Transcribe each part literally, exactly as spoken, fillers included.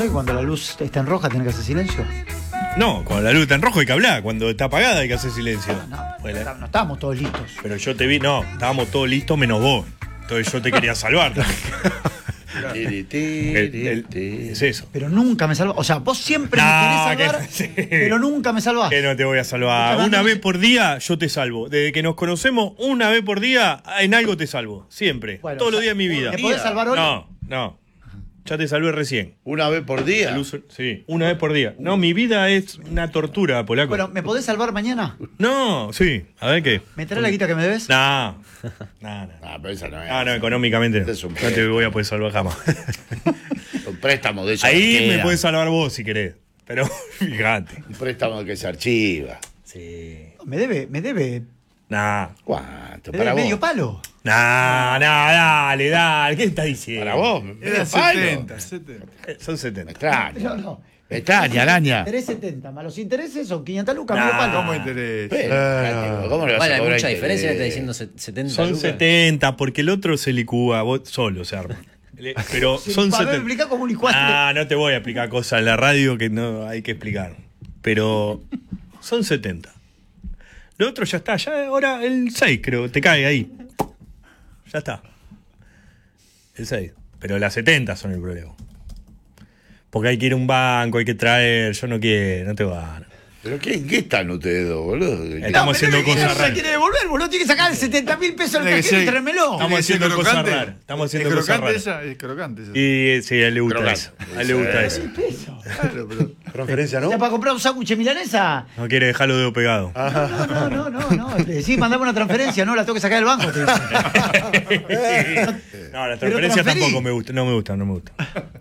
¿No? Y cuando la luz está en roja, tenés que hacer silencio. No, cuando la luz está en rojo hay que hablar. Cuando está apagada hay que hacer silencio. No, Bueno, no, no estábamos todos listos. pero yo te vi, no, estábamos todos listos menos vos. Entonces yo te quería salvar. Tiri, tiri, El- el- tiri. es eso. Pero nunca me salvás. O sea, vos siempre No, me querés que- salvar, sí. pero nunca me salvás. Que no te voy a salvar. Escuchame, Una no vez sé- por día yo te salvo. Desde que nos conocemos, una vez por día en algo te salvo. Siempre. Bueno, Todos los o sea, días de mi vida. ¿me podés salvar hoy? No, no. Ya te salvé recién. Una vez por día. El uso- sí, una vez por día. No, mi vida es una tortura, polaco. Bueno, ¿me podés salvar mañana? No, sí. A ver qué. ¿Me traes la guita que me debes? No. No, no. Ah, pero esa no es. Ah, no, económicamente no. Este es un No te préstamo. voy a poder salvar jamás. Un préstamo de esos Ahí que me quedan. puedes salvar vos si querés. Pero fíjate. Un préstamo que se archiva. Sí. Me debe, me debe, Nah. ¿Cuánto? me Para debe vos. medio palo. Nah, nah, dale, dale. ¿Qué estás diciendo? Para vos. Era medio palo. setenta, setenta. Eh, Son Me setenta. extraña. No, no. Me extraña, araña. tres setenta, más los intereses son quinientas lucas, Nah. medio palo. ¿Cómo interés? Pero, Ah, ¿cómo le vas Vale, a hay cobrar mucha interés? diferencia, me está diciendo se- setenta Son lucas. setenta, porque el otro se licúa, vos solo se arma. Le- Pero Sí, son a ver, me setenta. explicá cómo un licuaste. Ah, no te voy a explicar cosas en la radio que no hay que explicar. Pero son setenta. Lo otro ya está, ya ahora el seis creo, te cae ahí. Ya está. El seis. Pero las setenta son el problema. Porque hay que ir a un banco, hay que traer, yo no quiero, no te van. ¿Pero qué, en qué están ustedes dos, boludo? Estamos haciendo pero cosas no se raras. quiere devolver, boludo. Tiene que sacar setenta mil pesos del Tiene que cajero y ser- tráemelo. Estamos ¿Tiene que ser haciendo cosas crocante? raras. Estamos haciendo ¿Es cosas crocante raras. esa? Es crocante esa. Y sí, a él le gusta Crocante. eso. A él le gusta eso. Claro, pero... Transferencia, ¿no? ¿Ya para comprar un sándwich de milanesa? No quiere dejar los dedos pegados. No, no, no, no, no. Le decís, mandame una transferencia, no la tengo que sacar del banco. Te dice. No, las Pero transferencias transferí. tampoco me gustan. No me gustan, no me gustan.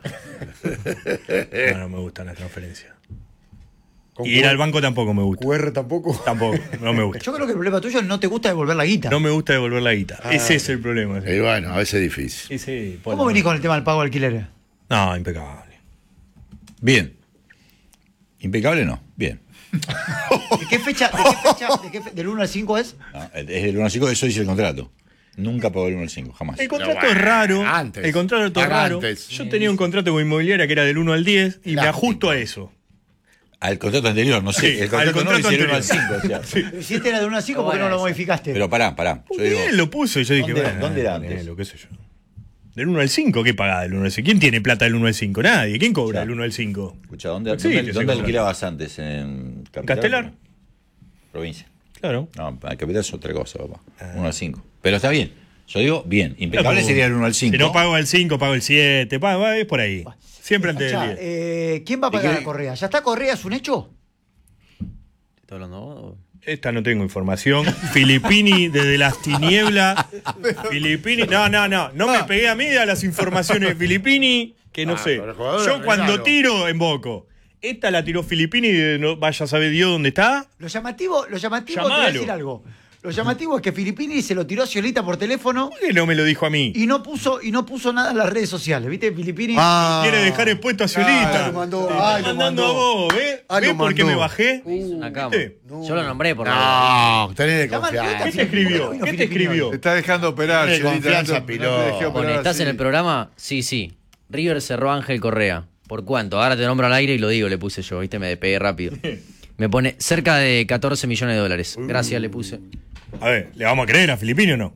No, no me gustan las transferencias. Con Y ir Q R al banco tampoco me gusta. Q R tampoco. Tampoco, no me gusta. Yo creo que el problema tuyo es no te gusta devolver la guita. No me gusta devolver la guita. Ah. Ese es el problema. Y bueno, a veces es difícil. Sí, sí, ¿Cómo venís con el tema del pago de alquileres? No, impecable. Bien. Impecable no, bien. ¿De qué fecha? ¿De qué fecha? ¿De qué fe- ¿Del uno al cinco es? No, es del uno al cinco, eso dice el contrato. Nunca pagó el uno al cinco, jamás. El contrato bueno, es raro. antes. El contrato es Paga raro. antes. Yo tenía un contrato con inmobiliaria que era del uno al diez y me Plástico. ajusto a eso. Al contrato anterior, no sé. Sí, el contrato, al contrato no dice el uno al anterior. cinco. O sea. Pero si este era del uno al cinco, ¿por qué no lo modificaste? Pero pará, pará. Yo digo, Bien, lo puso y yo dije, ¿dónde era- bueno, dónde era ponelo, antes? qué sé yo. Del uno al cinco, ¿qué pagás del uno al cinco? ¿Quién tiene plata del uno al cinco? Nadie. ¿Quién cobra Claro. del uno al cinco? escucha, ¿dónde, Sí, dónde, que se dónde compra. alquilabas antes? ¿En Capital? ¿Castelar? Provincia. Claro. No, en Capital es otra cosa, papá. uno al cinco. Pero está bien. Yo digo, bien. Impecable Claro, sería el uno al cinco. Si no pago el cinco, pago el siete. Pago, es por ahí. Siempre antes Escuchá, del diez. eh, ¿quién va a pagar qué- a Correa? ¿Ya está Correa? ¿Es un hecho? ¿Estás hablando vos? Esta no tengo información. Filippini desde las tinieblas. Filippini. No, no, no. No me pegué a mí a las informaciones de Filippini, que no Ah, sé. pero el jugador Yo es cuando raro. tiro, invoco. Esta la tiró Filippini y no vaya a saber Dios dónde está. Lo llamativo, lo llamativo, te voy a Llamalo. decir algo. Lo llamativo es que Filippini se lo tiró a Ciolita por teléfono ¿Por qué no me lo dijo a mí? y no puso, y no puso nada en las redes sociales. ¿Viste? Filippini. Ah. Quiere dejar expuesto a Ciolita. Ah, lo mandó, Te ay, está lo mandando mandó. a vos, ¿ves? Ah, ¿Ves lo por qué mandó. me bajé? Una cama. ¿Viste? Yo lo nombré por la. No, tenés de Llama al confianza. ¿Qué te escribió? ¿Qué te escribió? Te está dejando operar, Tiene Cielita, confianza, no te- Piló. no te dejé Bueno, operar ¿estás así. en el programa? Sí, sí. River cerró a Ángel Correa. ¿Por cuánto? Ahora te nombro al aire y lo digo, le puse yo, ¿viste? Me despegué rápido. Me pone cerca de catorce millones de dólares. Gracias, le puse. A ver, ¿le vamos a creer a Filippini o no?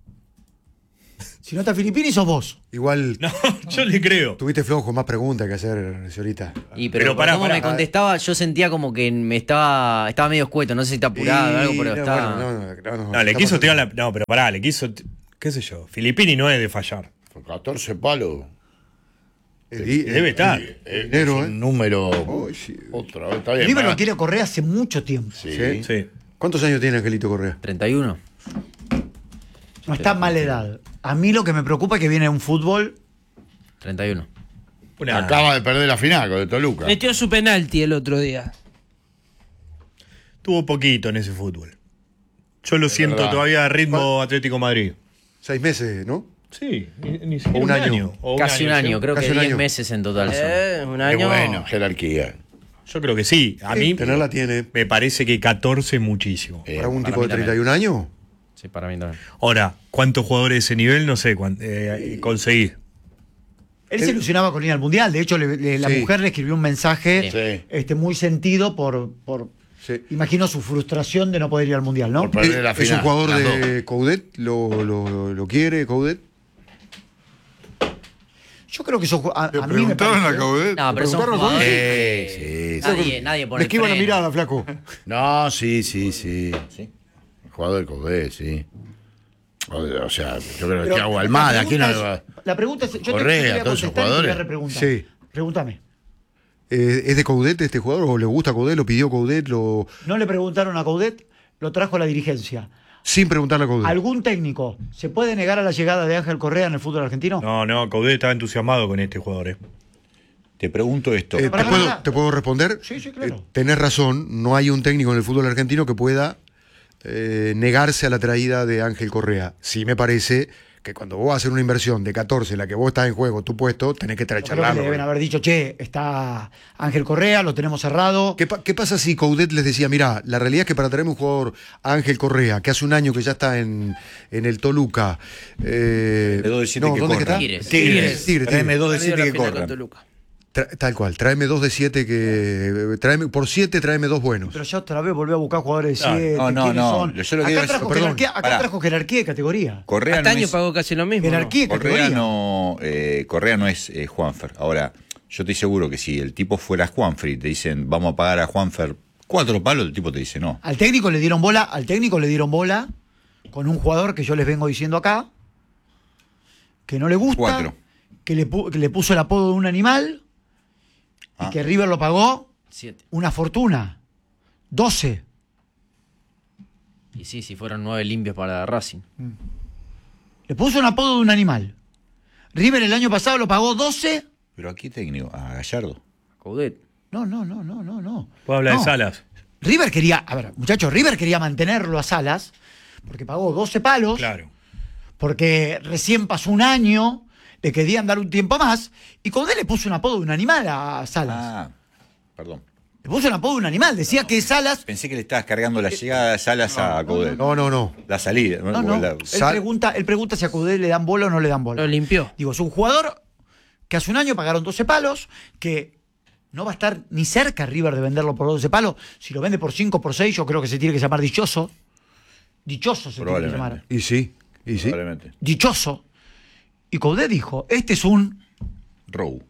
Si no está Filippini, sos vos. Igual No, yo le creo. tuviste flojo, más preguntas que hacer, señorita. Y pero, Pero pará, como pará. me contestaba, yo sentía como que me estaba estaba medio escueto, no sé si está apurado o algo, pero Y, no, estaba. bueno, no, no, no, No, le está quiso pasando. tirar la. No, pero pará, le quiso. qué sé yo. Filippini no es de fallar. catorce palos. El di- Debe estar. Es Dinero, un ¿eh? número. Uy, sí. Otra vez, está bien. River pará. lo quiere a Correa hace mucho tiempo. Sí. Sí. Sí. ¿Cuántos años tiene Angelito Correa? treinta y uno. No está en mala edad. A mí lo que me preocupa es que viene un fútbol. treinta y uno. Una- Acaba de perder la final con el Toluca. Metió su penalti el otro día. Tuvo poquito en ese fútbol. Yo lo siento verdad. todavía a ritmo Atlético Madrid. Seis meses, ¿no? Sí, ni, ni siquiera O un un año. año. O Casi un año, sí. creo Casi que un diez año. meses en total. son. Eh, un Qué año. bueno, jerarquía. Yo creo que sí. A mí Tenerla tiene. me parece que catorce es muchísimo. Eh, ¿Para un para tipo mí de treinta y un años? Sí, para mí también. Ahora, ¿cuántos jugadores de ese nivel? No sé, cuán- eh, conseguí. Él se ilusionaba con ir al Mundial. De hecho, le- le- la Sí. mujer le escribió un mensaje Sí. este, muy sentido por, por Sí. imagino su frustración de no poder ir al Mundial, ¿no? Por perder la Es un final, jugador las de Coudet, lo, lo, lo quiere Coudet. Yo creo que eso a, a ¿Le mí me preguntaron parece- a Caudet? No, pero son preguntaron, jugadores Sí, que sí, nadie, nadie pone Le el esquivan la freno. mirada, flaco. No, sí, sí, sí. Sí. Jugador del Codé, sí. O, o sea, yo creo Pero que hago la Almada, ¿quién pregunta no le es- va? La pregunta es, yo te- Correa, te voy a todos esos contestar y te voy a jugadores. repreguntar. Sí. Pregúntame. Eh, ¿Es de Coudet este jugador o le gusta Coudet? ¿Lo pidió Coudet? Lo... No le preguntaron a Coudet, lo trajo la dirigencia. Sin preguntarle a Coudet. ¿Algún técnico se puede negar a la llegada de Ángel Correa en el fútbol argentino? No, no, Coudet estaba entusiasmado con este jugador. ¿eh? Te pregunto esto. Eh, ¿te, Pará, puedo, pará. ¿Te puedo responder? Sí, sí, claro. Eh, tenés razón, no hay un técnico en el fútbol argentino que pueda eh, negarse a la traída de Ángel Correa. Sí me parece que cuando vos vas a hacer una inversión de catorce en la que vos estás en juego, tu puesto, tenés que estar Yo creo que charlando. le deben haber dicho, che, está Ángel Correa, lo tenemos cerrado. ¿Qué, pa- qué pasa si Coudet les decía, mira, la realidad es que para traerme un jugador, Ángel Correa, que hace un año que ya está en, en el Toluca... Eh, Le doy siete que ¿dónde es corra. está? Tigres. Tigres, Tigres, Tráeme Tigres. dos de Perdió siete la que final con corran. Toluca. Tra- tal cual, tráeme dos de siete que... Tráeme, por siete, tráeme dos buenos. Pero ya otra vez volvió a buscar jugadores de Claro. siete. No, no, ¿quiénes no. son? Yo lo que acá digo es- trajo, perdón, jerarquía, acá pará. trajo jerarquía de categoría. Correa no Castaño es, pagó casi lo mismo. ¿no? Jerarquía de Correa categoría. no, eh, Correa no es eh, Juanfer. Ahora, yo estoy seguro que si el tipo fuera Juanfer y te dicen vamos a pagar a Juanfer cuatro palos, el tipo te dice no. Al técnico le dieron bola, al técnico le dieron bola con un jugador que yo les vengo diciendo acá, que no le gusta, Cuatro. que le, pu- que le puso el apodo de un animal Ah. y que River lo pagó Siete. una fortuna. doce. Y sí, si fueron nueve limpios para Racing. Le puso un apodo de un animal. River el año pasado lo pagó doce. Pero aquí técnico, a Gallardo. Coudet. No, no, no, no, no, no. Puedo hablar No. de Salas. River quería, a ver, muchachos, River quería mantenerlo a Salas porque pagó doce palos, Claro. porque recién pasó un año, le querían dar un tiempo más, y Coudet le puso un apodo de un animal a Salas. Ah, perdón. Le puso un apodo de un animal, decía que Salas... Pensé que le estabas cargando la llegada de Salas a Coudet. No, no, no. La salida. No, no, La- él, Sal- pregunta, él pregunta si a Coudet le dan bola o no le dan bola. Lo limpió. Digo, es un jugador que hace un año pagaron doce palos, que no va a estar ni cerca River de venderlo por doce palos. Si lo vende por cinco, por seis, yo creo que se tiene que llamar dichoso. Dichoso se tiene que Probablemente. llamar. Y sí, y sí. Probablemente. Dichoso. Y Coudet dijo, este es un... Row.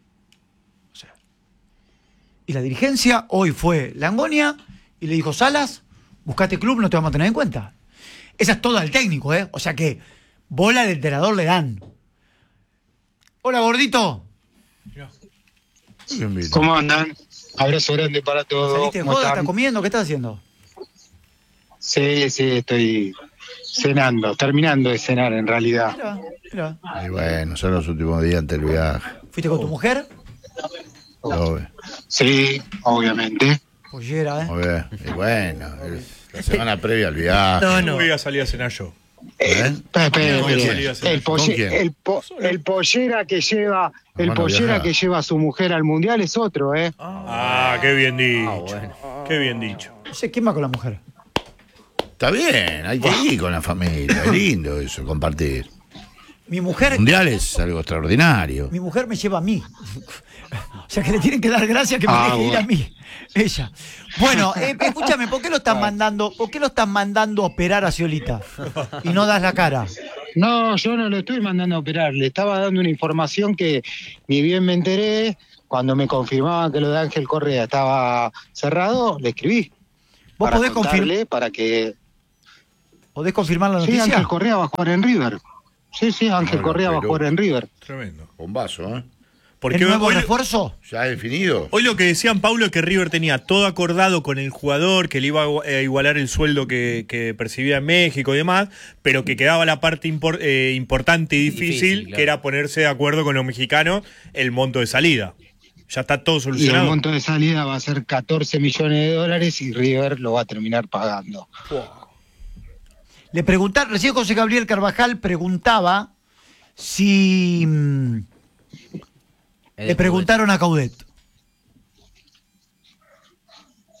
Y la dirigencia hoy fue Langonia y le dijo, Salas, buscate club, no te vamos a tener en cuenta. Esa es toda el técnico, ¿eh? O sea que bola al entrenador le dan. Hola, gordito. Bien, bien. ¿Cómo andan? Abrazo grande para todos. ¿Saliste de ¿Cómo joda? están? ¿Estás comiendo? ¿Qué estás haciendo? Sí, sí, estoy cenando, terminando de cenar en realidad. Mira, mira. Y bueno, son los últimos días antes del viaje. ¿Fuiste con tu mujer? Obvio. Sí, obviamente. Pollera, ¿eh? Muy bien. Y bueno, es la semana previa al viaje. No, No no. voy a salir a cenar yo. ¿Eh? Espera, espera, ¿Con espera. quién? El, ¿Con polle- quién? el, po- el pollera que lleva, el Hermano, pollera viaja. que lleva a su mujer al mundial es otro, ¿eh? Ah, qué bien dicho. Ah, bueno. Qué bien dicho. No sé, ¿quién va con la mujer? Está bien, hay que ir con la familia. Es lindo eso, compartir. Mi mujer, Mundial es algo extraordinario. mi mujer me lleva a mí. O sea que le tienen que dar gracias que me Ah, deje ir bueno. a mí. Ella. Bueno, eh, escúchame, ¿por qué lo están mandando, por qué lo están mandando a operar a Ciolita? Y no das la cara. No, yo no lo estoy mandando a operar. Le estaba dando una información que ni bien me enteré. Cuando me confirmaban que lo de Ángel Correa estaba cerrado, le escribí. ¿Vos para podés, confir- contarle, para que podés confirmar la Sí, noticia? Ángel Correa va a jugar en River. Sí, sí, Ángel Bueno, Correa va a pero- jugar en River. Tremendo. Bombazo, ¿eh? Porque ¿El nuevo hoy, refuerzo? ¿Ya definido? hoy lo que decían, Paulo, es que River tenía todo acordado con el jugador, que le iba a igu- a igualar el sueldo que, que percibía en México y demás, pero que quedaba la parte impor- eh, importante y difícil, Difícil, claro. que era ponerse de acuerdo con los mexicanos el monto de salida. Ya está todo Y el solucionado. monto de salida va a ser catorce millones de dólares y River lo va a terminar pagando. Le preguntaron, recién José Gabriel Carvajal preguntaba si mm, Es de le preguntaron a Coudet.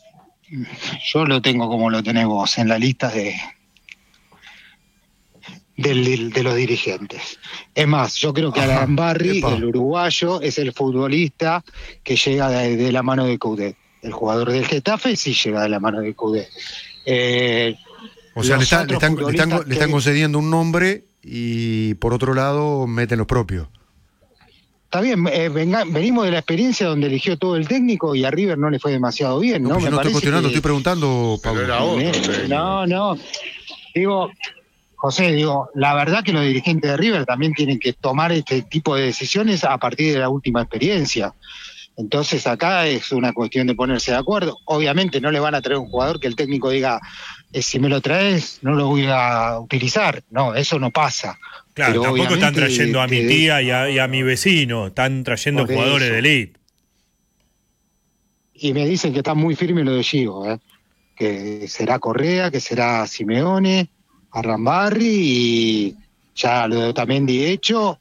Yo lo tengo como lo tenés vos, en la lista de del, del- de los dirigentes. Es más, yo creo que Arambarri, epa. el uruguayo, es el futbolista que llega de, de la mano de Coudet. El jugador del Getafe sí llega de la mano de Coudet. Eh, O sea, le, los está- le otros están, le, están, futbolistas le están que- concediendo un nombre y por otro lado meten los propios. Está bien, eh, venga- venimos de la experiencia donde eligió todo el técnico y a River no le fue demasiado bien, No, ¿no? pues yo Me no estoy parece cuestionando, que- estoy preguntando, Pero Pablo. era otro. Eh, técnico. No, no. Digo, José, digo, la verdad que los dirigentes de River también tienen que tomar este tipo de decisiones a partir de la última experiencia. Entonces acá es una cuestión de ponerse de acuerdo. Obviamente no le van a traer un jugador que el técnico diga, eh, si me lo traes, no lo voy a utilizar. No, eso no pasa. Claro, Pero tampoco están obviamente trayendo a mi que- tía y a, y a mi vecino, están trayendo Por jugadores eso. de elite. Y me dicen que está muy firme lo de Gigo, ¿eh? Que será Correa, que será Simeone, Arrambarri y ya lo de Otamendi hecho.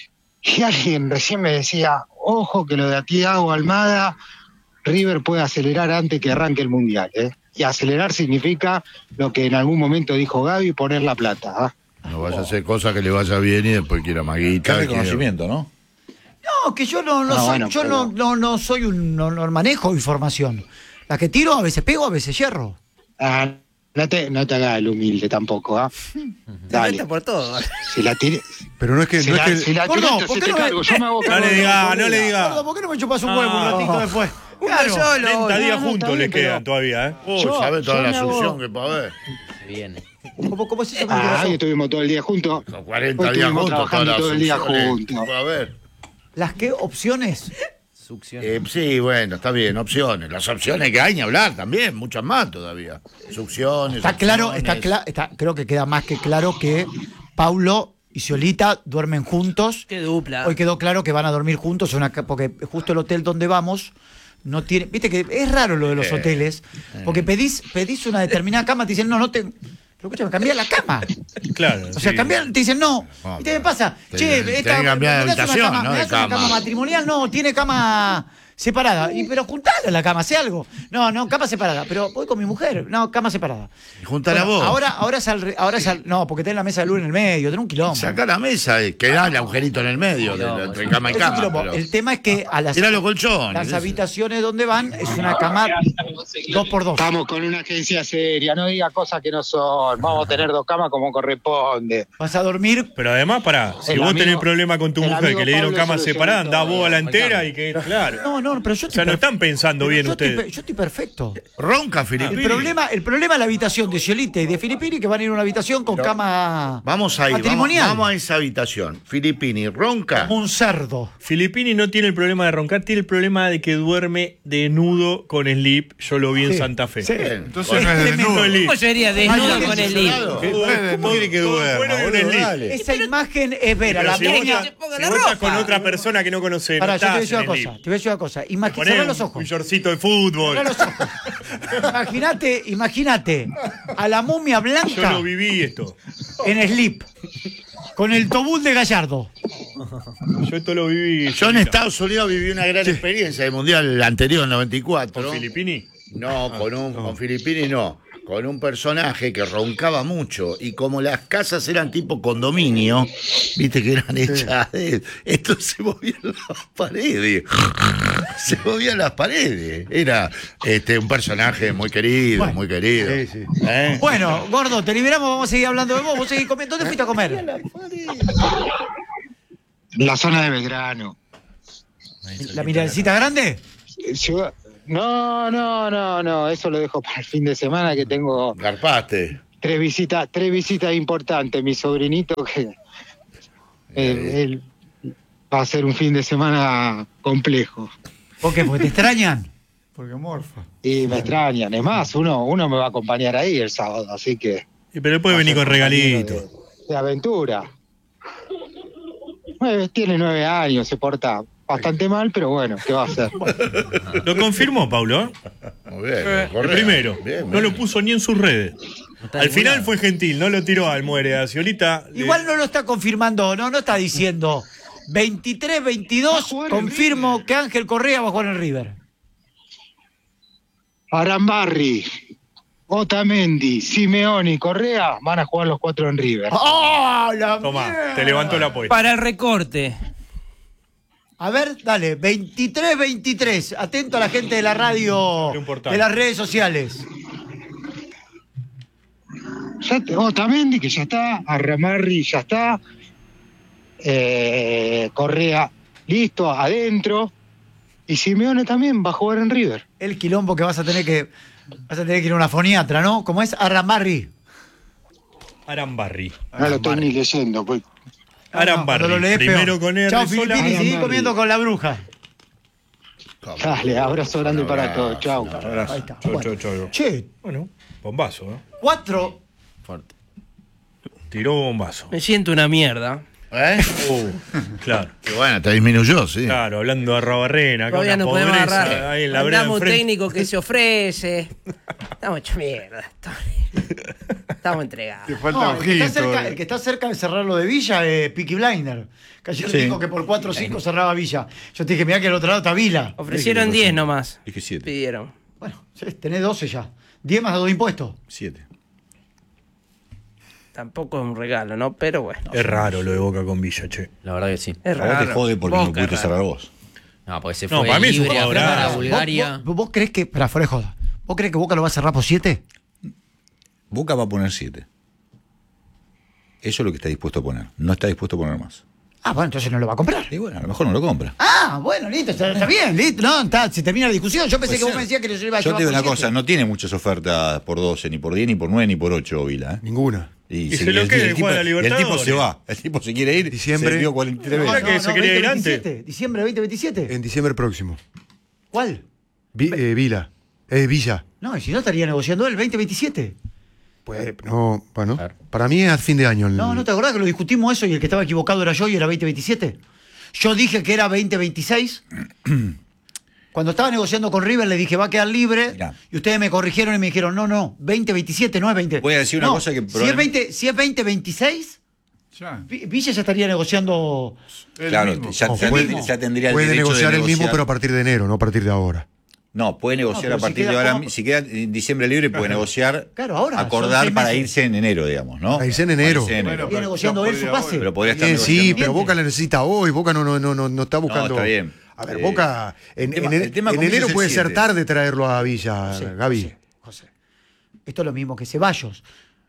Y alguien recién me decía, ojo que lo de Thiago Almada, River puede acelerar antes que arranque el Mundial, ¿eh? Y acelerar significa lo que en algún momento dijo Gaby, poner la plata, ¿ah? No vaya a hacer cosas que le vaya bien y después quiera maguita. Qué quiera- reconocimiento, ¿no? No, que yo no, no No, soy, bueno, yo pero- no, no, no soy un, no, no manejo información. La que tiro a veces pego, a veces hierro. Ah, no te, no te hagas el humilde tampoco, ¿ah? Dale. por todo. Si la tiré, Pero no es que, si no la, es que si la Gordo, tiraste, ¿por se qué te no me- cargo, yo me hago No cargo le de la diga, no le moneda. diga. Gordo, ¿por qué no me chupas un huevo un Ah. ratito después? Uno Claro. solo. cuarenta días no, no, juntos está le bien, pero- quedan todavía, ¿eh? Uy, Yo- ¿sabe toda yo la me hago- solución que para ver? Se viene. ¿Cómo, cómo es eso? Ah, hoy estuvimos todo el día juntos. Son cuarenta Hoy días estuvimos juntos, todas trabajando las todo el día soluciones. juntos. A ver. ¿Las qué opciones? Succión. Eh, sí, bueno, está bien, opciones. Las opciones que hay ni hablar también, muchas más todavía. Succiones. Está claro, opciones. está claro, está, creo que queda más que claro que Paulo y Sciolita duermen juntos. Qué dupla. Hoy quedó claro que van a dormir juntos, una ca- porque justo el hotel donde vamos no tiene. Viste que es raro lo de los Eh, hoteles, porque pedís, pedís una determinada cama, te dicen, no, no te. Pero escúchame, cambiá la cama. Claro. O sea, sí. cambiar, te dicen no. No, ¿Y qué pasa? te- Che, tenés esta, que cambiar de ¿me das una habitación, cama, no ¿me de das una cama? cama matrimonial? No, tiene cama separada. Y, pero juntala la cama, hace algo. No, no, cama separada. Pero voy con mi mujer. No, cama separada. Y juntala vos. Ahora, ahora es al, re- ahora es al- no, porque tenés la mesa de luz en el medio, tenés un quilombo. Sacá la mesa, eh, queda el agujerito en el medio, de, de- entre cama y Es un cama. quilombo. pero- El tema es que a las, Tirá los colchones. las eso. habitaciones donde van es una cama dos por dos. Estamos con una agencia seria, no diga cosas que no son. Vamos a tener dos camas como corresponde. Vas a dormir. Pero además, pará, si El vos amigo- tenés problema con tu el mujer amigo que le dieron Pablo cama solucionó separada, andá todo, vos a la eh, entera y que claro. No, no, pero yo O sea, no per- están pensando pero bien yo estoy ustedes. pe- yo estoy perfecto. Ronca, El Filippini. problema, el problema es la habitación de Sciolita y de Filippini que van a ir a una habitación con cama Vamos ahí, vamos, matrimonial. vamos a esa habitación. Filippini, ronca. Como un cerdo. Filippini no tiene el problema de roncar, tiene el problema de que duerme desnudo con slip. Yo lo vi en Sí, Santa Fe. sí. Bien. Entonces no es Tremendo desnudo. slip. ¿Cómo yo iría desnudo Ay, con ay, el libro? Claro. ¿Cómo ¿Cómo quiere que Todo duerma? fuera de un boludo? slip. Dale. Esa imagen es ver a Pero la si vos peña. estás- que se ponga si la vos estás ropa. con otra persona que no conoces, Para, no yo te voy a estás decir una en el cosa. slip. Te voy a decir una cosa. Imagi- Poné cerrá un, los ojos. un shortcito de fútbol. Cerrá los ojos. Imagínate, imagínate a la momia Yo blanca lo viví esto. en slip. Con el tobul de Gallardo. Yo esto lo viví. Yo en Estados Unidos viví una gran experiencia del Mundial anterior, en noventa y cuatro. ¿Con Filippini? No, con un con Filippini no. Con un personaje que roncaba mucho. Y como las casas eran tipo condominio, viste que eran hechas de. Esto se movían las paredes. Se movían las paredes. Era este un personaje muy querido, Bueno, muy querido. sí, sí. ¿Eh? Bueno, gordo, te liberamos, vamos a seguir hablando de vos. Vos seguís comiendo. ¿Dónde fuiste a comer? La zona de Belgrano. ¿La miradcita grande? Ciudad- No, no, no, no, eso lo dejo para el fin de semana que tengo Garpaste. tres visitas, tres visitas importantes. Mi sobrinito que eh, él va a ser un fin de semana complejo. ¿Por qué? ¿Porque te extrañan? Porque morfa. Y me extrañan. Es más, uno, uno me va a acompañar ahí el sábado, así que. Y Pero después va a venir ser con compañero regalitos. De, de aventura. Nueve- tiene nueve años, se porta bastante mal, pero bueno, ¿qué va a hacer? Lo confirmó, Paulo. Muy bien. El Correa. primero. Bien, No bien. lo puso ni en sus redes. está Al en final ninguna. fue gentil, no lo tiró al muere a Sciolita. le- Igual no lo está confirmando, no, no está diciendo veintitrés veintidós, jugar en confirmo que Ángel Correa va a jugar en River. Arambarri, Otamendi, Simeone y Correa van a jugar los cuatro en River. ¡Oh, la Tomá, mierda! te levantó la apuesta. Para el recorte. A ver, dale, veintitrés veintitrés. Atento a la gente de la radio, Un portal. de las redes sociales. Ya te- Otamendi, que ya está, Arramarri ya está, eh, Correa listo, adentro, y Simeone también va a jugar en River. El quilombo que vas a tener que vas a tener que ir a una foniatra, ¿no? Como es Arramarri. Arambarri. No lo estoy ni leyendo, pues. Arambarri. Cuando lo lees, Primero peor. con R Chao, sola. Filippini, seguí Arambarri. comiendo con la bruja. Dale, abrazo grande para todos, chau. Abrazo. Ahí está. Chau, Bueno. chau, chau. Che, Bueno, bombazo, ¿eh? cuatro. Fuerte. Tiró bombazo. Me siento una mierda. ¿Eh? Uh, claro. Que bueno, te disminuyó, sí. Claro, hablando de Rabarrena, acá Todavía una no podemos pobreza agarrar. ahí en la vereda Mandamos un enfrente. técnico que se ofrece. Estamos hecho mierda. Estamos entregados. Te falta No, el, que está ojito. cerca, el que está cerca de cerrar lo de Villa es Peaky Blinder. Que ayer Sí. dijo que por cuatro o cinco cerraba Villa. Yo te dije, mirá que al otro lado está Vila. Ofrecieron diez nomás. Dije siete. Pidieron. Bueno, sí, tenés doce ya. diez más dos impuestos. Siete. Tampoco es un regalo, ¿no? Pero bueno. Es raro lo de Boca con Villa, che. La verdad que sí. Es A vos te raro. jode porque no Boca, pudiste raro. cerrar vos. No, porque se No, fue para mí es un libre a jugador jugar a bravo. Bulgaria. ¿Vos, vos, vos crees que. Para fuera de joda. ¿Vos crees que Boca lo va a cerrar por siete? Boca va a poner siete. Eso es lo que está dispuesto a poner. No está dispuesto a poner más. Ah, bueno, entonces no lo va a comprar. Y bueno, a lo mejor no lo compra. Ah, bueno, listo, está, está bien, listo. No, está, se termina la discusión. Yo pensé Puede que vos ser. me decías que lo iba a Yo llevar te digo por una cosa, siete. no tiene muchas ofertas por doce, ni por diez, ni por nueve, ni por ocho, Vila. ¿eh? Ninguna. Y se lo queda y tipo, juega la y el tipo Libertadores. se va. El tipo se quiere ir. Diciembre. Se dio cuarenta y tres No, Ahora veces. que se quería ir antes. veintisiete, diciembre veinte veintisiete. En diciembre próximo. ¿Cuál? Vi- eh, Vila. Eh, Villa. No, y si no estaría negociando el veinte veintisiete. Pues, no, bueno. Claro. Para mí es a fin de año. el- No, ¿no te acordás que lo discutimos eso y el que estaba equivocado era yo y era veinte veintisiete? Yo dije que era veinte veintiséis. Cuando estaba negociando con River le dije, va a quedar libre. Mirá. Y ustedes me corrigieron y me dijeron, no, no, veinte veintisiete, no es veinte. Voy a decir una No, cosa que si es probablemente- veinte, si es veinte veintiséis, Ya. Vi- Villa ya estaría negociando. El Claro, mismo. ya, No, ya- puede- ya tendría el Puede derecho negociar de el mismo, negociar. pero a partir de enero, no a partir de ahora. No, puede negociar pero a si partir queda de ahora. como- Si queda en diciembre libre, puede negociar. Claro, ahora, son Acordar seis para meses. irse en enero, digamos, ¿no? Para irse en enero. Para irse en Bueno, enero. Estaría negociando él su podría pase. Pero podría estar Bien, sí, negociando. pero Boca la necesita hoy. Boca no, no, no, no, no está buscando. está bien. A ver, Eh, Boca. En, el tema- en- el tema en con Villa enero es el puede ser siete. tarde traerlo a Villa, José, Gaby. José, José. Esto es lo mismo que Ceballos.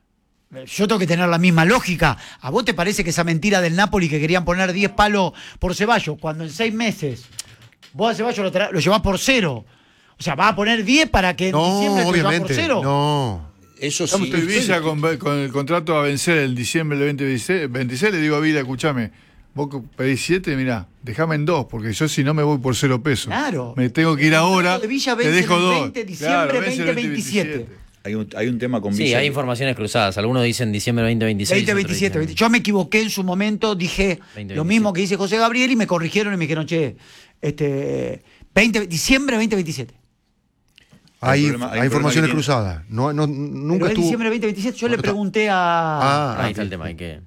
Yo tengo que tener la misma lógica. ¿A vos te parece que esa mentira del Napoli que querían poner diez palos por Ceballos, cuando en seis meses vos a Ceballos lo, tra- lo llevás por cero? O sea, vas a poner diez para que en No, diciembre te lo llevás por obviamente. cero. No. Eso Estamos sí. en Villa con, con el contrato a vencer el diciembre del veinte veintiséis. Le digo a Villa, escúchame, vos pedís siete, mirá, déjame en dos, porque yo si no me voy por cero pesos. Claro. Me tengo que ir El ahora, contrato de Villa te vence dejo el dos. veinte diciembre Claro, vence el veinte veintisiete. Hay un, hay un tema con Sí, Villa. hay informaciones cruzadas. Algunos dicen diciembre veinte veintiséis. veinte veintisiete. otros dicen- Yo me equivoqué en su momento, dije veinte lo mismo que dice José Gabriel y me corrigieron y me dijeron, che, este, veinte, diciembre veinte veintisiete. Hay Hay, un problema- hay hay un informaciones problema que cruzadas. No, no, nunca Pero es estuvo. diciembre veinte veintisiete. Yo le Bueno, está- pregunté a... Ah, Ahí está el tema. Hay que...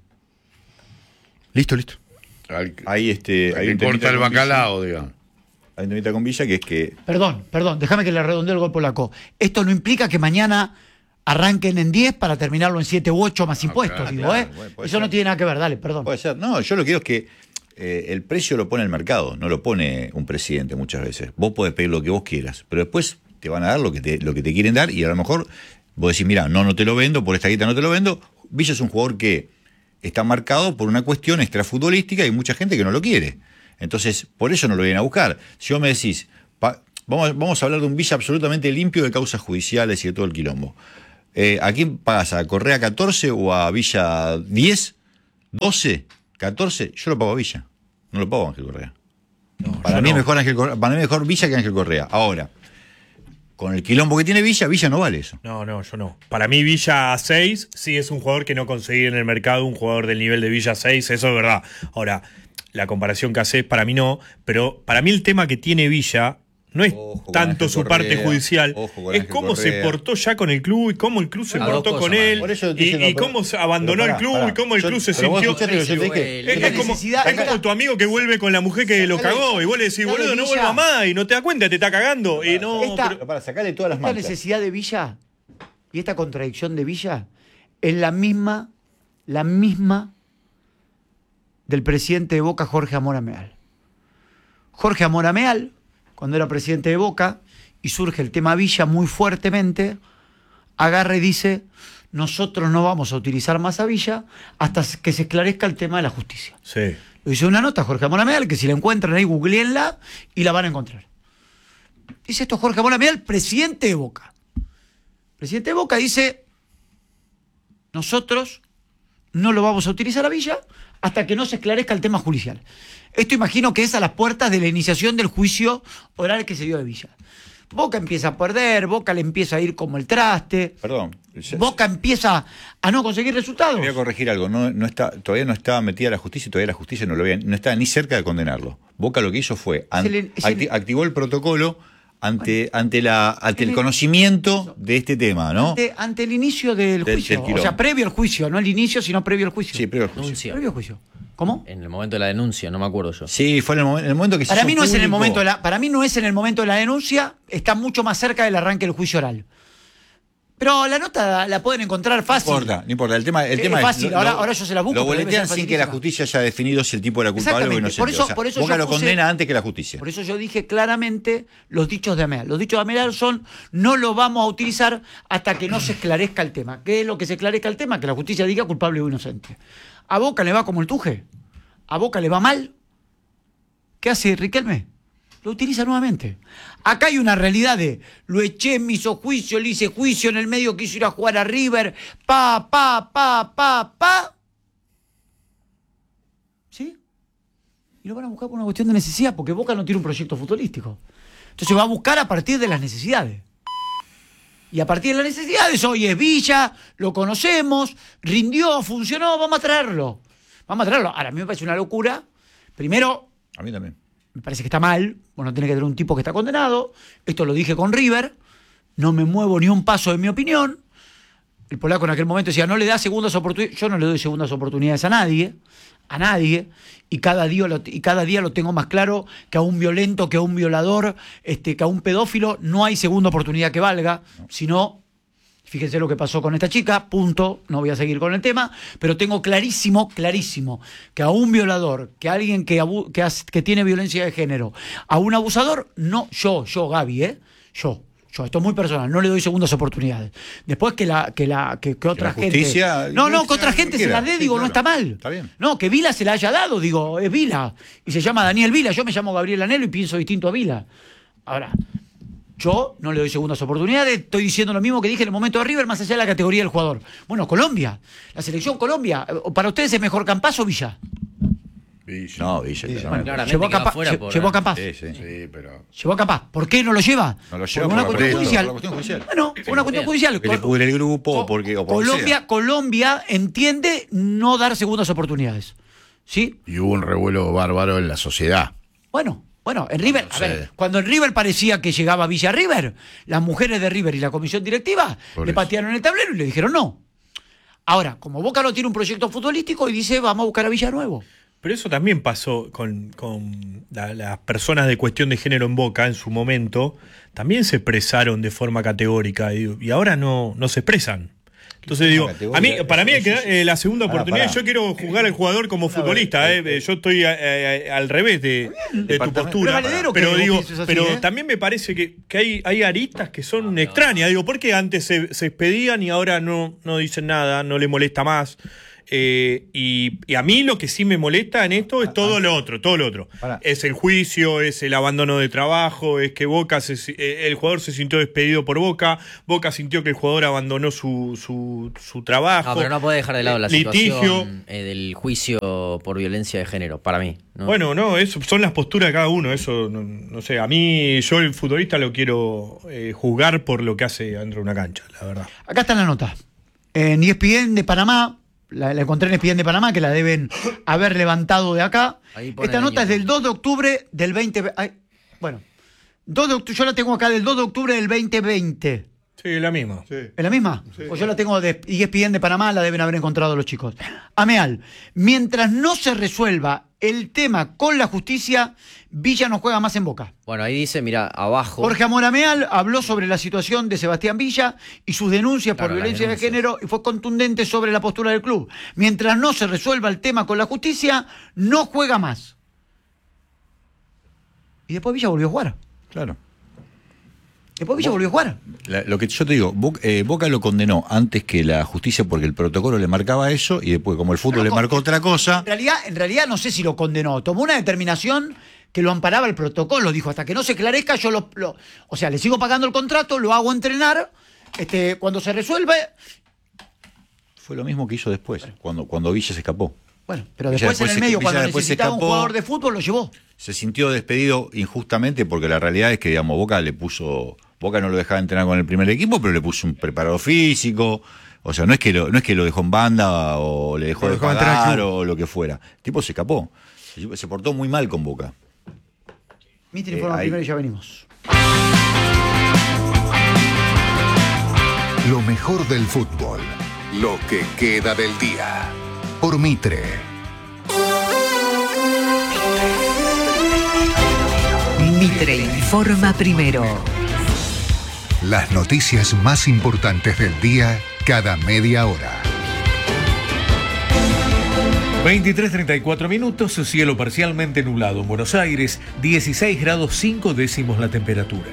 Listo, listo. Al que, Hay este. al Hay que un temita corta el con Villa- bacalao, digamos. Hay un temita con Villa que es que. Perdón, perdón, déjame que le redondee el gol polaco. Esto no implica que mañana arranquen en diez para terminarlo en siete u ocho más impuestos, claro, digo, claro, ¿eh? bueno, puede Eso no ser. tiene nada que ver, dale, perdón. Puede ser. No, yo lo que digo es que eh, el precio lo pone el mercado, no lo pone un presidente muchas veces. Vos podés pedir lo que vos quieras, pero después te van a dar lo que te, lo que te quieren dar y a lo mejor vos decís, mira, no, no te lo vendo, por esta guita no te lo vendo. Villa es un jugador que está marcado por una cuestión extrafutbolística y mucha gente que no lo quiere. Entonces, por eso no lo vienen a buscar. Si vos me decís, pa- vamos, vamos a hablar de un Villa absolutamente limpio de causas judiciales y de todo el quilombo. Eh, ¿A quién pagas? ¿A Correa catorce o a Villa diez? ¿doce? ¿catorce? Yo lo pago a Villa. No lo pago a Ángel Correa. para, yo mí no. es mejor Ángel Correa, para mí es mejor Villa que Ángel Correa. Ahora, con el quilombo que tiene Villa, Villa no vale eso. No, no, yo no. Para mí Villa a seis sí es un jugador que no conseguí en el mercado, un jugador del nivel de Villa seis, eso es verdad. Ahora, la comparación que haces para mí no, pero para mí el tema que tiene Villa no es Ojo con tanto Ángel su parte Correa, judicial, ojo con es Ángel cómo se Correa. portó ya con el club y cómo el club se Las dos portó cosas, con man. él Por eso estoy y, diciendo, y pero- cómo se abandonó pero pará, el club pará. y cómo el Yo- club se pero vos sintió. escuchaste lo que yo te dije. Es, La es como, necesidad- es como tu amigo que vuelve con la mujer que lo cagó y vos le decís, Dale, boludo, no Villa. vuelva más y no te das cuenta, te está cagando. Y no, Esta- pero- Para sacarle todas las Esta manchas. necesidad de Villa y esta contradicción de Villa es la misma, la misma del presidente de Boca, Jorge Amor Ameal. Jorge Amor Ameal, cuando era presidente de Boca, y surge el tema Villa muy fuertemente, agarra y dice, nosotros no vamos a utilizar más a Villa hasta que se esclarezca el tema de la justicia. Sí. Lo hizo una nota Jorge Amor Ameal, que si la encuentran ahí, googleenla y la van a encontrar. Dice esto Jorge Amor Ameal, presidente de Boca. Presidente de Boca dice, nosotros no lo vamos a utilizar a Villa hasta que no se esclarezca el tema judicial. Esto imagino que es a las puertas de la iniciación del juicio oral que se dio de Villa. Boca empieza a perder, Boca le empieza a ir como el traste. Perdón. Boca empieza a no conseguir resultados. Voy a corregir algo. No, no está, todavía no estaba metida la justicia y todavía la justicia no lo había, no estaba ni cerca de condenarlo. Boca lo que hizo fue an, el, acti, el, activó el protocolo ante, bueno, ante, la, ante el, el conocimiento eso, de este tema, ¿no? Ante, ante el inicio del, del juicio. Del o sea, previo al juicio, no el inicio, sino previo al juicio. Sí, previo al juicio. Denuncia. Previo al juicio. ¿Cómo? En el momento de la denuncia, no me acuerdo yo. Sí, fue en el, momen, en el momento que se para hizo mí no público. es en el momento de la, para mí no es en el momento de la denuncia, está mucho más cerca del arranque del juicio oral. Pero la nota la pueden encontrar fácil. No importa, no importa. El tema, el es tema fácil. es. Lo, ahora, ahora yo se la busco. Lo boletean sin que la justicia haya definido si el tipo era culpable o inocente. Por eso, o sea, por eso Boca yo lo puse, condena antes que la justicia. Por eso yo dije claramente los dichos de Ameal. Los dichos de Ameal son: no lo vamos a utilizar hasta que no se esclarezca el tema. ¿Qué es lo que se esclarezca el tema? Que la justicia diga culpable o inocente. ¿A Boca le va como el tuje? ¿A Boca le va mal? ¿Qué hace Riquelme? Lo utiliza nuevamente. Acá hay una realidad de lo eché, me hizo juicio, le hice juicio, en el medio quiso ir a jugar a River, pa, pa, pa, pa, pa. ¿Sí? Y lo van a buscar por una cuestión de necesidad, porque Boca no tiene un proyecto futbolístico. Entonces va a buscar a partir de las necesidades. Y a partir de las necesidades, hoy es Villa, lo conocemos, rindió, funcionó, vamos a traerlo. Vamos a traerlo. Ahora, a mí me parece una locura. Primero... A mí también. Me parece que está mal, bueno, tiene que tener un tipo que está condenado. Esto lo dije con River, no me muevo ni un paso de mi opinión. El polaco en aquel momento decía, no le da segundas oportunidades. Yo no le doy segundas oportunidades a nadie, a nadie, y cada día lo, y cada día lo tengo más claro que a un violento, que a un violador, este, que a un pedófilo no hay segunda oportunidad que valga, no. Sino... Fíjense lo que pasó con esta chica, punto, no voy a seguir con el tema, pero tengo clarísimo, clarísimo, que a un violador, que a alguien que, abu que, que tiene violencia de género, a un abusador, no, yo, yo, Gaby, ¿eh? Yo, yo, esto es muy personal, no le doy segundas oportunidades. Después que la, que la, que, que otra que la justicia, gente. No, no, que otra gente se la dé, sí, digo, claro. No está mal. Está bien. No, que Vila se la haya dado, digo, es Vila. Y se llama Daniel Vila, yo me llamo Gabriel Anelo y pienso distinto a Vila. Ahora. Yo no le doy segundas oportunidades, estoy diciendo lo mismo que dije en el momento de River, más allá de la categoría del jugador. Bueno, Colombia, la selección Colombia, ¿para ustedes es mejor Campaz o Villa? Villa. No, Villa. Villa. Bueno, Bueno, claramente llevó a queda Campaz. fuera Lle- por- llevó a Campaz. Sí, sí. Sí, pero. Llevó a Campaz. ¿Por qué no lo lleva? No lo lleva por una por cuestión la- judicial. por la cuestión judicial. Bueno, por una cuestión judicial. Que le pudre el grupo o porque o por lo que Colombia, sea. Colombia entiende no dar segundas oportunidades. ¿Sí? Y hubo un revuelo bárbaro en la sociedad. Bueno. Bueno, en River, No a sé. ver, cuando en River parecía que llegaba Villa River, las mujeres de River y la comisión directiva Por le eso. patearon el tablero y le dijeron no. Ahora, como Boca no tiene un proyecto futbolístico y dice vamos a buscar a Villa nuevo. Pero eso también pasó con, con la- las personas de cuestión de género en Boca en su momento, también se expresaron de forma categórica y, y ahora no, no se expresan. Entonces digo, a mí, para mí hay que dar eh, la segunda Pará, oportunidad. pará. Yo quiero juzgar al jugador como futbolista. vez, eh, Yo estoy eh, eh, al revés de, de tu Departamento- postura. Pero valedero que Pero vos digo, pienses así, pero ¿eh? también me parece que, que hay, hay aristas que son extrañas. Digo, ¿por qué antes se, se expedían y ahora no, no dicen nada, no le molesta más? Eh, y, y a mí lo que sí me molesta en esto es todo lo otro, todo lo otro. Pará. Es el juicio, es el abandono de trabajo, es que Boca se, eh, el jugador se sintió despedido por Boca, Boca sintió que el jugador abandonó su, su, su trabajo. No, pero no puede dejar de lado la litigio. situación eh, del juicio por violencia de género, para mí. ¿no? Bueno, no, eso son las posturas de cada uno, eso no, no sé, a mí yo el futbolista lo quiero eh, juzgar por lo que hace dentro de una cancha, la verdad. Acá está la nota. En E S P N de Panamá, la, la encontré en E S P N de Panamá, que la deben haber levantado de acá. Ahí pone Esta el nota es año. del dos de octubre del veinte... ay, bueno, dos de octubre, yo la tengo acá del dos de octubre del veinte veinte. Sí, la misma. Sí. ¿Es la misma? Sí. Pues yo la tengo de E S P N de Panamá, la deben haber encontrado los chicos. Ameal, mientras no se resuelva el tema con la justicia, Villa no juega más en Boca. Bueno, ahí dice, mira, abajo. Jorge Amor Ameal habló sobre la situación de Sebastián Villa y sus denuncias Claro, por las violencia de denuncias. género y fue contundente sobre la postura del club. Mientras no se resuelva el tema con la justicia, no juega más. Y después Villa volvió a jugar. Claro. Después Villa volvió a jugar. La- lo que yo te digo, Boca, eh, Boca lo condenó antes que la justicia porque el protocolo le marcaba eso y después como el fútbol Pero le con- marcó otra cosa. En realidad, en realidad no sé si lo condenó. Tomó una determinación que lo amparaba el protocolo. Dijo, hasta que no se esclarezca, yo lo, lo- o sea, le sigo pagando el contrato, lo hago entrenar. Este, cuando se resuelve, Fue lo mismo que hizo después, cuando, cuando Villa se escapó. bueno, pero Villa después, en después el se- medio, Villa cuando después se necesitaba un escapó. jugador de fútbol, lo llevó. Se sintió despedido injustamente porque la realidad es que, digamos, Boca le puso. Boca no lo dejaba entrenar con el primer equipo, pero le puso un preparador físico. O sea, no es que lo, no es que lo dejó en banda o le dejó Lo de dejó entrar al pagar club. o lo que fuera. El tipo se escapó. Se, se portó muy mal con Boca. Mister Eh, informa ahí- primero y ya venimos. Lo mejor del fútbol. Lo que queda del día. Por Mitre. Mitre informa primero. Las noticias más importantes del día cada media hora. veintitrés treinta y cuatro minutos, cielo parcialmente nublado en Buenos Aires, dieciséis grados cinco décimos la temperatura.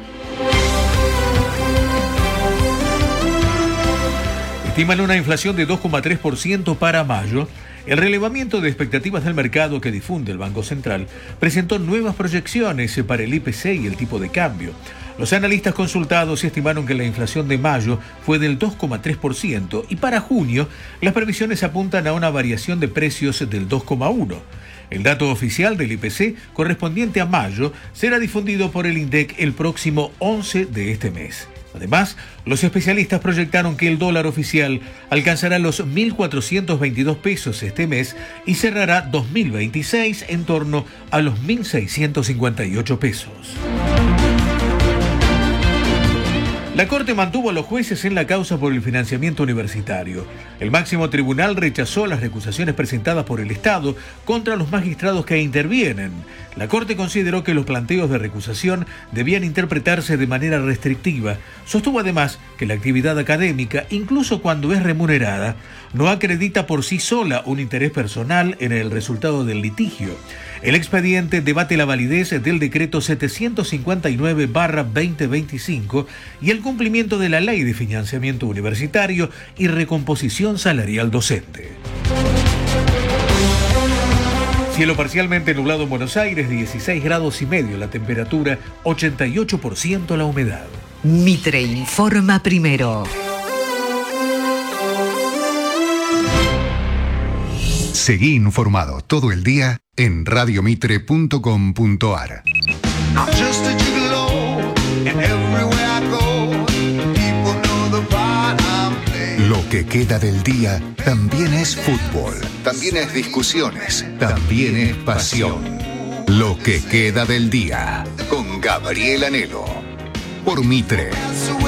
Estiman una inflación de dos coma tres por ciento para mayo. El relevamiento de expectativas del mercado que difunde el Banco Central presentó nuevas proyecciones para el I P C y el tipo de cambio. Los analistas consultados estimaron que la inflación de mayo fue del dos coma tres por ciento y para junio las previsiones apuntan a una variación de precios del dos coma uno por ciento. El dato oficial del I P C correspondiente a mayo será difundido por el INDEC el próximo once de este mes. Además, los especialistas proyectaron que el dólar oficial alcanzará los mil cuatrocientos veintidós pesos este mes y cerrará dos mil veintiséis en torno a los mil seiscientos cincuenta y ocho pesos. La Corte mantuvo a los jueces en la causa por el financiamiento universitario. El máximo tribunal rechazó las recusaciones presentadas por el Estado contra los magistrados que intervienen. La Corte consideró que los planteos de recusación debían interpretarse de manera restrictiva. Sostuvo además que la actividad académica, incluso cuando es remunerada, no acredita por sí sola un interés personal en el resultado del litigio. El expediente debate la validez del decreto setecientos cincuenta y nueve barra veinte veinticinco y el cumplimiento de la ley de financiamiento universitario y recomposición salarial docente. Cielo parcialmente nublado en Buenos Aires, dieciséis grados y medio la temperatura, ochenta y ocho por ciento la humedad. Mitre informa primero. Seguí informado todo el día en radiomitre punto com punto ar. Lo que queda del día también es fútbol, también es discusiones, también es pasión. Lo que queda del día con Gabriel Anhelo por Mitre.